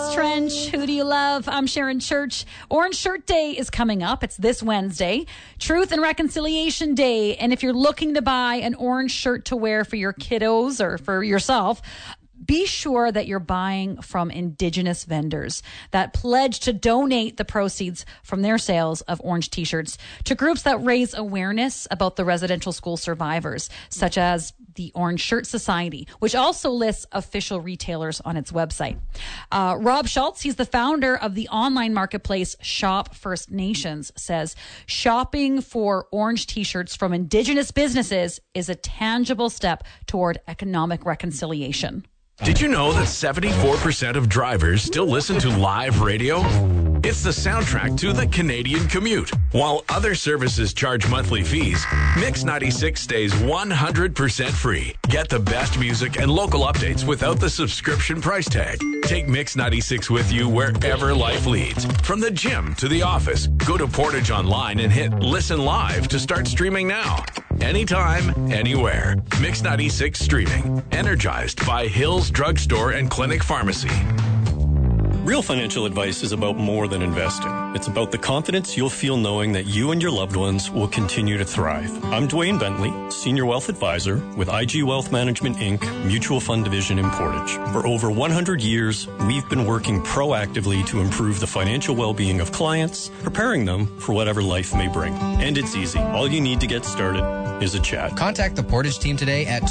Alex Trench. Who do you love? I'm Sharon Church. Orange Shirt Day is coming up. It's this Wednesday. Truth and Reconciliation Day. And if you're looking to buy an orange shirt to wear for your kiddos or for yourself, be sure that you're buying from Indigenous vendors that pledge to donate the proceeds from their sales of orange T-shirts to groups that raise awareness about the residential school survivors, such as the Orange Shirt Society, which also lists official retailers on its website. Rob Schultz, he's the founder of the online marketplace Shop First Nations, says shopping for orange T-shirts from Indigenous businesses is a tangible step toward economic reconciliation. Did you know that 74% of drivers still listen to live radio? It's the soundtrack to the Canadian commute. While other services charge monthly fees, Mix 96 stays 100% free. Get the best music and local updates without the subscription price tag. Take Mix 96 with you wherever life leads. From the gym to the office, go to Portage Online and hit Listen Live to start streaming now. Anytime, anywhere. Mix 96 streaming. Energized by Hills Drugstore and Clinic Pharmacy. Real financial advice is about more than investing. It's about the confidence you'll feel knowing that you and your loved ones will continue to thrive. I'm Dwayne Bentley, Senior Wealth Advisor with IG Wealth Management, Inc., Mutual Fund Division in Portage. For over 100 years, we've been working proactively to improve the financial well-being of clients, preparing them for whatever life may bring. And it's easy. All you need to get started is a chat. Contact the Portage team today at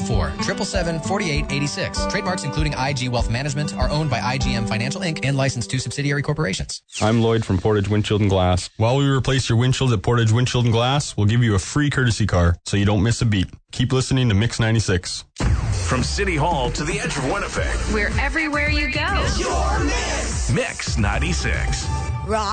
204-777-4886. Trademarks including IG Wealth Management are owned by IGM Financial Inc. and licensed to subsidiary corporations. I'm Lloyd from Portage Windshield and Glass. While we replace your windshield at Portage Windshield and Glass, we'll give you a free courtesy car so you don't miss a beat. Keep listening to Mix 96. From City Hall to the edge of Winnipeg. We're everywhere you go. It's your Mix. Mix 96.